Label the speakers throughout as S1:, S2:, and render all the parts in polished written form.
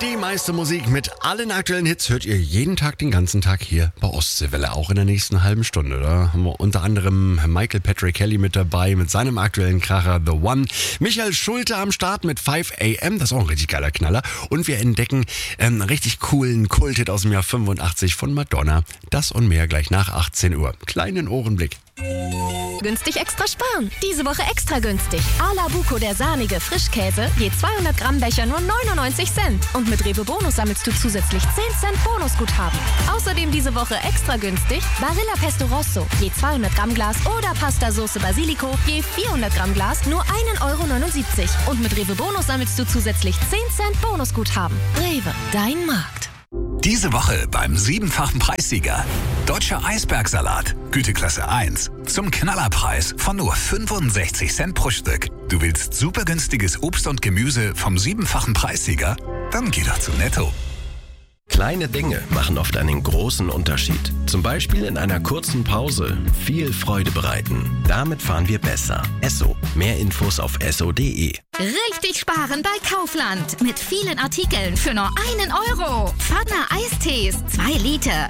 S1: Die meiste Musik mit allen aktuellen Hits hört ihr jeden Tag, den ganzen Tag hier bei Ostseewelle, auch in der nächsten halben Stunde. Da haben wir unter anderem Michael Patrick Kelly mit dabei mit seinem aktuellen Kracher The One. Michael Schulte am Start mit 5 AM, das ist auch ein richtig geiler Knaller. Und wir entdecken einen richtig coolen Kulthit aus dem Jahr 85 von Madonna. Das und mehr gleich nach 18 Uhr. Kleinen Ohrenblick.
S2: Günstig extra sparen. Diese Woche extra günstig. A la Buco, der sahnige Frischkäse, je 200 Gramm Becher nur 99 Cent. Und mit Rewe Bonus sammelst du zusätzlich 10 Cent Bonusguthaben. Außerdem diese Woche extra günstig Barilla Pesto Rosso, je 200 Gramm Glas oder Pasta Sauce Basilico, je 400 Gramm Glas nur 1,79 €. Und mit Rewe Bonus sammelst du zusätzlich 10 Cent Bonusguthaben. Rewe, dein Markt.
S3: Diese Woche beim 7-fachen Preissieger. Deutscher Eisbergsalat, Güteklasse 1. Zum Knallerpreis von nur 65 Cent pro Stück. Du willst super günstiges Obst und Gemüse vom 7-fachen Preissieger? Dann geh doch zu Netto.
S4: Kleine Dinge machen oft einen großen Unterschied. Zum Beispiel in einer kurzen Pause viel Freude bereiten. Damit fahren wir besser. Esso. Mehr Infos auf esso.de.
S5: Richtig sparen bei Kaufland. Mit vielen Artikeln für nur 1 €. Pfanne Eistees, 2 Liter,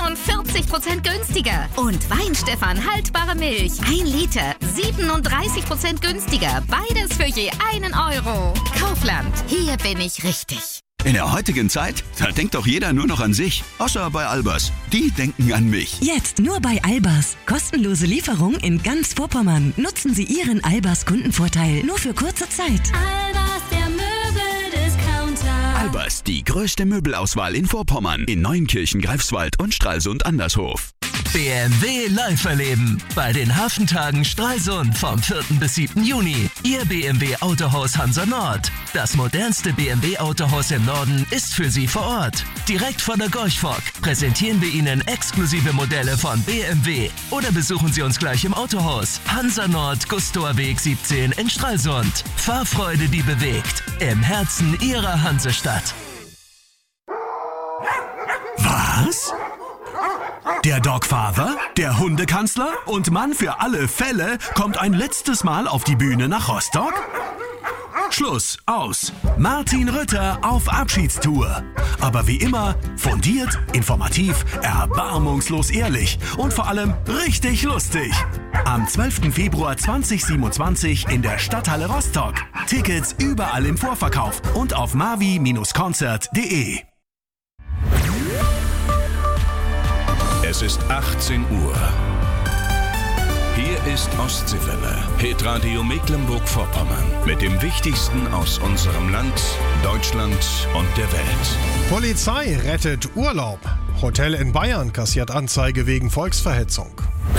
S5: 49% günstiger. Und Weinstefan haltbare Milch, 1 Liter, 37% günstiger. Beides für je 1 €. Kaufland, hier bin ich richtig.
S6: In der heutigen Zeit, da denkt doch jeder nur noch an sich. Außer bei Albers. Die denken an mich.
S7: Jetzt nur bei Albers. Kostenlose Lieferung in ganz Vorpommern. Nutzen Sie Ihren Albers Kundenvorteil nur für kurze Zeit.
S8: Albers, der Möbeldiscounter.
S6: Albers, die größte Möbelauswahl in Vorpommern. In Neunkirchen, Greifswald und Stralsund Andershof.
S9: BMW live erleben bei den Hafentagen Stralsund vom 4. bis 7. Juni. Ihr BMW Autohaus Hansa Nord. Das modernste BMW Autohaus im Norden ist für Sie vor Ort. Direkt von der Gorchfock präsentieren wir Ihnen exklusive Modelle von BMW. Oder besuchen Sie uns gleich im Autohaus. Hansa Nord, Gustower Weg 17 in Stralsund. Fahrfreude, die bewegt. Im Herzen Ihrer Hansestadt.
S10: Was? Der Dogfather, der Hundekanzler und Mann für alle Fälle kommt ein letztes Mal auf die Bühne nach Rostock? Schluss, aus. Martin Rütter auf Abschiedstour. Aber wie immer, fundiert, informativ, erbarmungslos ehrlich und vor allem richtig lustig. Am 12. Februar 2027 in der Stadthalle Rostock. Tickets überall im Vorverkauf und auf mavi-konzert.de.
S11: Es ist 18 Uhr. Hier ist Ostseewelle, Hitradio Mecklenburg-Vorpommern. Mit dem Wichtigsten aus unserem Land, Deutschland und der Welt.
S12: Polizei rettet Urlaub. Hotel in Bayern kassiert Anzeige wegen Volksverhetzung.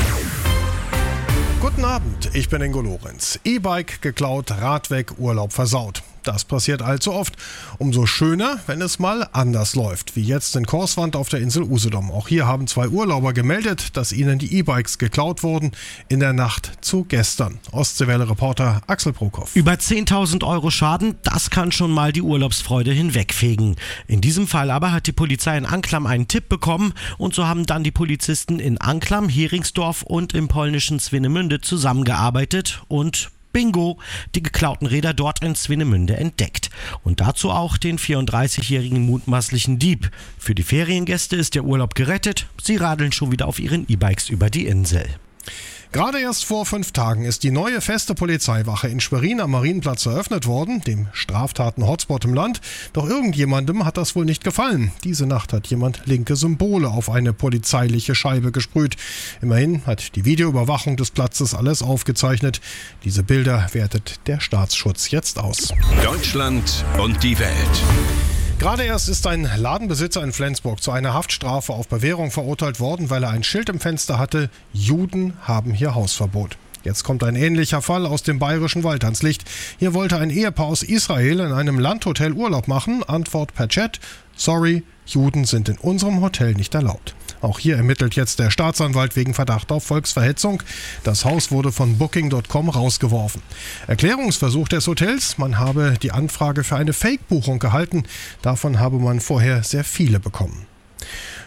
S12: Guten Abend, ich bin Ingo Lorenz. E-Bike geklaut, Rad weg, Urlaub versaut. Das passiert allzu oft. Umso schöner, wenn es mal anders läuft, wie jetzt in Korswand auf der Insel Usedom. Auch hier haben 2 Urlauber gemeldet, dass ihnen die E-Bikes geklaut wurden in der Nacht zu gestern. Ostseewelle-Reporter Axel Prokop.
S13: Über 10.000 € Schaden, das kann schon mal die Urlaubsfreude hinwegfegen. In diesem Fall aber hat die Polizei in Anklam einen Tipp bekommen und so haben dann die Polizisten in Anklam, Heringsdorf und im polnischen Swinemünde zusammengearbeitet und Bingo, die geklauten Räder dort in Swinemünde entdeckt. Und dazu auch den 34-jährigen mutmaßlichen Dieb. Für die Feriengäste ist der Urlaub gerettet. Sie radeln schon wieder auf ihren E-Bikes über die Insel.
S12: Gerade erst vor 5 Tagen ist die neue feste Polizeiwache in Schwerin am Marienplatz eröffnet worden, dem Straftaten-Hotspot im Land. Doch irgendjemandem hat das wohl nicht gefallen. Diese Nacht hat jemand linke Symbole auf eine polizeiliche Scheibe gesprüht. Immerhin hat die Videoüberwachung des Platzes alles aufgezeichnet. Diese Bilder wertet der Staatsschutz jetzt aus.
S11: Deutschland und die Welt.
S12: Gerade erst ist ein Ladenbesitzer in Flensburg zu einer Haftstrafe auf Bewährung verurteilt worden, weil er ein Schild im Fenster hatte: Juden haben hier Hausverbot. Jetzt kommt ein ähnlicher Fall aus dem bayerischen Wald ans Licht. Hier wollte ein Ehepaar aus Israel in einem Landhotel Urlaub machen. Antwort per Chat: Sorry, Juden sind in unserem Hotel nicht erlaubt. Auch hier ermittelt jetzt der Staatsanwalt wegen Verdacht auf Volksverhetzung. Das Haus wurde von Booking.com rausgeworfen. Erklärungsversuch des Hotels: Man habe die Anfrage für eine Fake-Buchung gehalten. Davon habe man vorher sehr viele bekommen.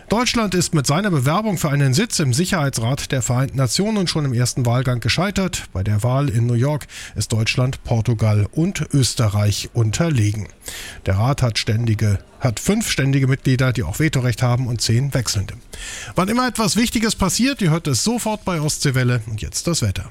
S12: Deutschland ist mit seiner Bewerbung für einen Sitz im Sicherheitsrat der Vereinten Nationen schon im ersten Wahlgang gescheitert. Bei der Wahl in New York ist Deutschland, Portugal und Österreich unterlegen. Der Rat hat 5 ständige Mitglieder, die auch Vetorecht haben, und 10 wechselnde. Wann immer etwas Wichtiges passiert, ihr hört es sofort bei Ostseewelle. Und jetzt das Wetter.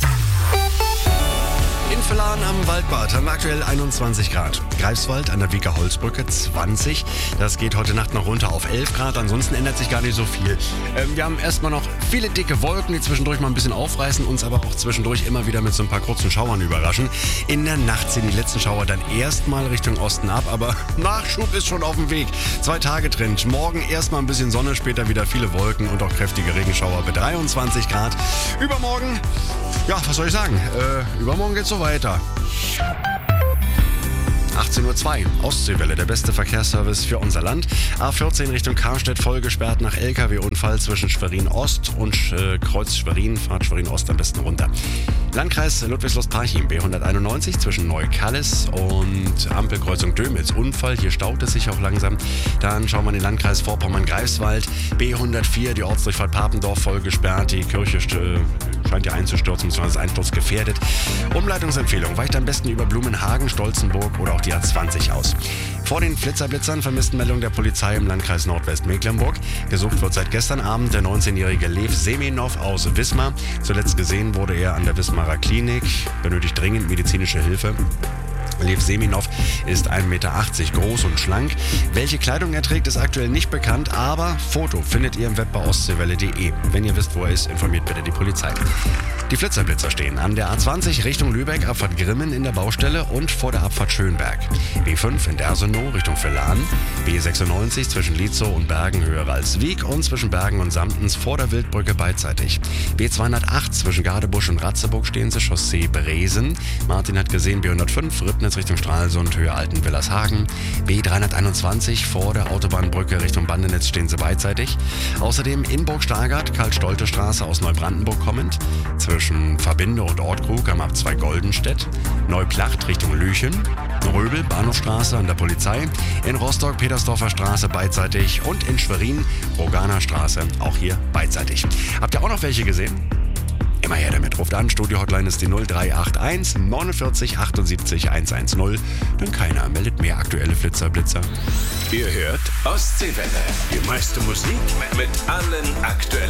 S1: In Villaren am Waldbad haben wir aktuell 21 Grad. Greifswald an der Wieker Holzbrücke 20. Das geht heute Nacht noch runter auf 11 Grad. Ansonsten ändert sich gar nicht so viel. Wir haben erstmal noch viele dicke Wolken, die zwischendurch mal ein bisschen aufreißen, uns aber auch zwischendurch immer wieder mit so ein paar kurzen Schauern überraschen. In der Nacht ziehen die letzten Schauer dann erstmal Richtung Osten ab, aber Nachschub ist schon auf dem Weg. 2 Tage Trend. Morgen erstmal ein bisschen Sonne, später wieder viele Wolken und auch kräftige Regenschauer bei 23 Grad. Übermorgen, ja, was soll ich sagen? Übermorgen geht's so weiter. 18:02 Uhr, Ostseewelle, der beste Verkehrsservice für unser Land. A14 Richtung Karstedt voll gesperrt nach LKW-Unfall zwischen Schwerin Ost und Kreuz Schwerin. Fahrt Schwerin Ost am besten runter. Landkreis Ludwigslust-Parchim, B191 zwischen Neukallis und Ampelkreuzung Dömitz. Unfall, hier staut es sich auch langsam. Dann schauen wir in den Landkreis Vorpommern-Greifswald. B104, die Ortsdurchfahrt Papendorf voll gesperrt. Die Kirche scheint ja einzustürzen, bzw. einsturzgefährdet. Umleitungsempfehlung, weicht am besten über Blumenhagen, Stolzenburg oder auch die A20 aus. Vor den Blitzern Vermisstenmeldung der Polizei im Landkreis Nordwestmecklenburg. Gesucht wird seit gestern Abend der 19-jährige Lev Seminov aus Wismar. Zuletzt gesehen wurde er an der Wismarer Klinik, benötigt dringend medizinische Hilfe. Lev Seminov ist 1,80 Meter groß und schlank. Welche Kleidung er trägt, ist aktuell nicht bekannt, aber Foto findet ihr im Web bei ostseewelle.de. Wenn ihr wisst, wo er ist, informiert bitte die Polizei. Die Flitzer stehen an der A20 Richtung Lübeck, Abfahrt Grimmen in der Baustelle und vor der Abfahrt Schönberg. B5 in Dersenow Richtung Villaren. B96 zwischen Lietzow und Bergen höher als Wiek und zwischen Bergen und Samtens vor der Wildbrücke beidseitig. B208 zwischen Gadebusch und Ratzeburg stehen sie, Chaussee Bresen. Martin hat gesehen, B105 Ribnitz Richtung Stralsund, Höhe Altenwillershagen. B321 vor der Autobahnbrücke Richtung Bandenitz stehen sie beidseitig. Außerdem in Burg-Stargard, Karl-Stolte-Straße aus Neubrandenburg kommend. Zwischen Verbinde und Ortkrug am Ab2 Goldenstedt. Neuplacht Richtung Lüchen. Röbel, Bahnhofstraße an der Polizei. In Rostock, Petersdorfer Straße beidseitig. Und in Schwerin, Roganer Straße, auch hier beidseitig. Habt ihr auch noch welche gesehen? Immer her damit, ruft an, Studio-Hotline ist die 0381 49 78 110. Denn keiner meldet mehr aktuelle Blitzer.
S11: Ihr hört Ostseewelle, die meiste Musik mit allen aktuellen